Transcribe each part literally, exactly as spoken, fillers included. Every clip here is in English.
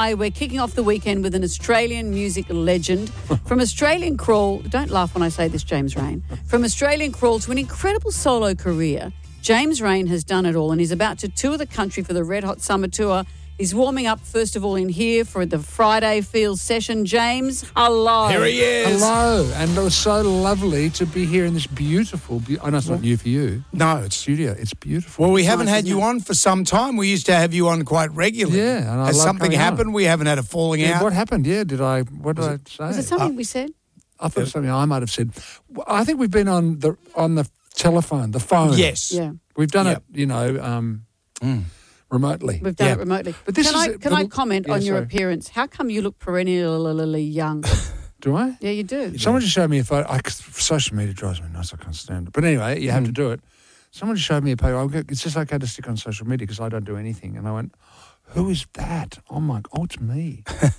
I, we're kicking off the weekend with an Australian music legend. From Australian crawl, don't laugh when I say this, James Rain. From Australian crawl to an incredible solo career, James Rain has done it all and he's about to tour the country for the Red Hot Summer Tour. He's warming up, first of all, in here for the Friday Feels session. James, hello. Here he is. Hello. And it was so lovely to be here in this beautiful, be- I know it's not new for you. No, it's Studio. It's beautiful. Well, we It's haven't nice, had isn't you it? on for some time. We used to have you on quite regularly. Yeah, and I Has love something coming on. happened? We haven't had a falling Yeah, out. what happened? Yeah, did I, what did I say? Was it something we said? I thought it was something I might have said. I think we've been on the on the telephone, the phone. Yes. Yeah. We've done Yep. it, you know, um, Mm. remotely. We've done Yeah. it remotely. But this can is I a can I little- comment Yeah, on your sorry. appearance? How come you look perennially young? Do I? Yeah, you do. Someone just showed me a photo. I, social media drives me nuts. I can't stand it. But anyway, you have Mm. to do it. Someone just showed me a photo. I'll go, it's just okay to stick on social media because I don't do anything. And I went, who is that? Oh, my, oh, it's me.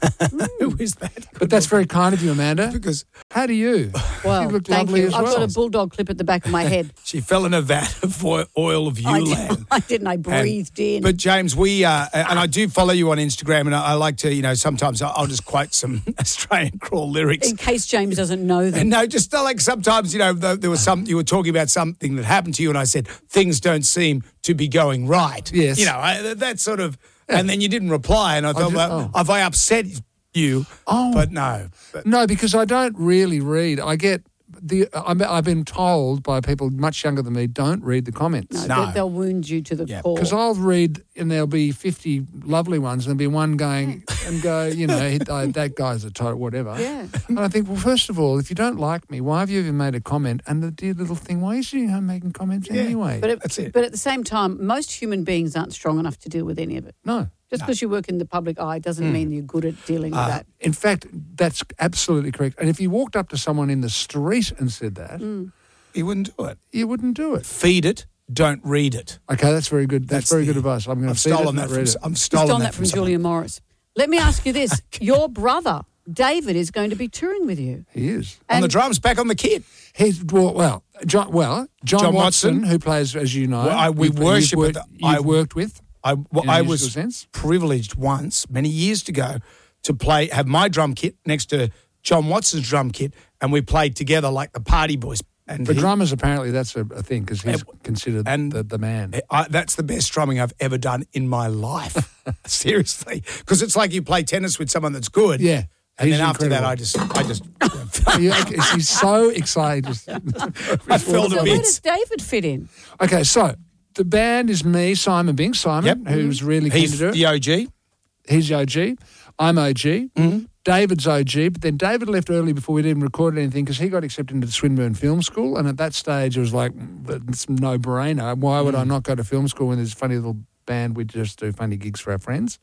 Who is that? But that's very kind of you, Amanda. Because How do you? Well, you look thank lovely you. as I've well. got a bulldog clip at the back of my head. she fell in a vat of oil- oil of I, Ulan. did, I didn't. I breathed in. But James, we uh, and I do follow you on Instagram, and I, I like to, you know, sometimes I'll I'll just quote some Australian crawl lyrics. in case James doesn't know them. And no, just uh, like sometimes, you know, th- there was some, you were talking about something that happened to you, and I said, things don't seem to be going right. Yes. You know, I, that sort of, and then you didn't reply, and I thought, did- well, oh. have I upset you? Oh. But no. But, No, because I don't really read. I get the. I'm, I've been told by people much younger than me, don't read the comments. No, No. they- They'll wound you to the Yeah. core. Because I'll read and there'll be fifty lovely ones and there'll be one going and go, you know, he, uh, that guy's a total whatever. Yeah. And I think, well, first of all, if you don't like me, why have you even made a comment? And the dear little thing, why are you sitting home making comments Yeah. anyway? But, it, That's it. but at the same time, most human beings aren't strong enough to deal with any of it. no. Just because you work in the public eye doesn't mean you're good at dealing with Uh, that. In fact, that's absolutely correct. And if you walked up to someone in the street and said that, you wouldn't do it. you wouldn't do it. Feed it, don't read it. Okay, that's very good. That's, That's very the- good advice. I'm going I've to feed it stolen and that not from, read s- it. I've Stolen, stolen that from someone. Julia Morris. Let me ask you this. Your brother, David, is going to be touring with you. He is. On the And- drums, back on the kit. He's well, well, John, well, John, John Watson, Watson. who plays, as you know, Well, I- we you've- worship you've at worked, the- I- you've worked with. I, well, In a I musical was sense? privileged once, many years ago, to play, have my drum kit next to John Watson's drum kit, and we played together like the Party Boys. And For he- drummers, apparently, that's a, a thing because he's And- considered and- the, the man. I, that's the best drumming I've ever done in my life. Seriously. Because it's like you play tennis with someone that's good. Yeah. And he's then after that, incredible. I just, I just, Yeah, okay, he's so excited. Just- I felt So a where bit. does David fit in? okay, so the band is me, Simon Binks, Simon, Yep. who's really keen He's to do it. the O G. He's the O G. I'm O G. David's O G. But then David left early before we'd even recorded anything because he got accepted into the Swinburne Film School. And at that stage, it was like, it's no brainer. Why would I not go to film school when there's a funny little band? We just do funny gigs for our friends.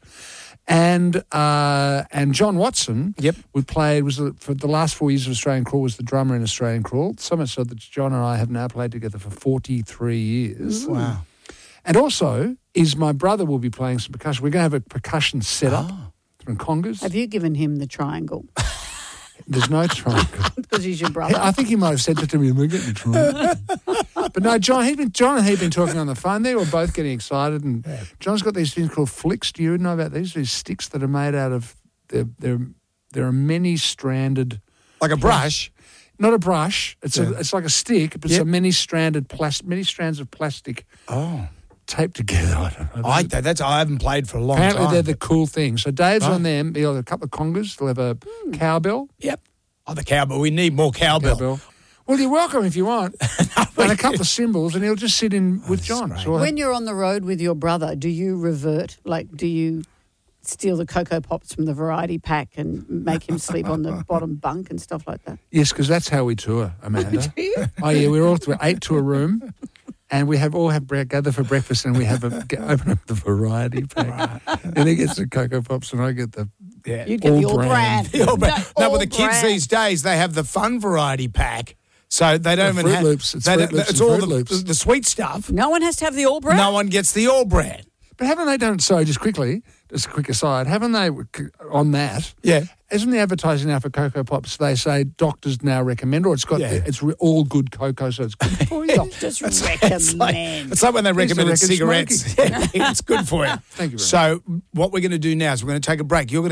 And uh, and John Watson, Yep. we played, was the, for the last four years of Australian Crawl, was the drummer in Australian Crawl. So much so that John and I have now played together for forty-three years. Wow. And also, is my brother will be playing some percussion. We're going to have a percussion set up from congas. Have you given him the triangle? There's no triangle. Because he's your brother. I think he might have said that to me. We're getting a triangle. But no, John, he'd been, John and he'd been talking on the phone. They were both getting excited. And John's got these things called flicks. Do you know about these? These sticks that are made out of, they're, they're, there are many stranded, Like a brush. not a brush. It's a, Yeah. it's like a stick, but it's Yep. a many stranded plastic, many strands of plastic Oh. taped together. I don't know. I, that's, I haven't played for a long Apparently time. they're the cool thing. So Dave's Right. on them. He'll have a couple of congas. They'll have a cowbell. Yep. Oh, the cowbell. We need more cowbell. Cowbell. Well, you're welcome if you want. And a couple of cymbals, and he'll just sit in with John. great. So we'll When you're on the road with your brother, do you revert? Like, do you steal the Cocoa Pops from the variety pack and make him sleep on the bottom bunk and stuff like that? yes, because that's how we tour, Amanda. Oh yeah, we're all we're eight to a room, and we have all have bre- gather for breakfast, and we have a get, open up the variety pack, and he gets the Cocoa Pops, and I get the Yeah. You get the All all brand. brand. The old brand. No, all but the kids brand. these days, they have the fun variety pack. So they don't The even Fruit have... Loops. It's they Fruit don't- Loops it's and all Fruit the, Loops. the, the sweet stuff. No one has to have the all brand? No one gets the all brand. But haven't they done, sorry, just quickly, just a quick aside, haven't they, on that, Yeah. isn't the advertising now for Cocoa Pops, they say doctors now recommend, or it's got, Yeah. it's re- all good cocoa, so it's good for you. Just It's recommend. like, it's like when they Please recommended reckon cigarettes. it's good for you. Thank you very much. So what we're going to do now is we're going to take a break. You're going to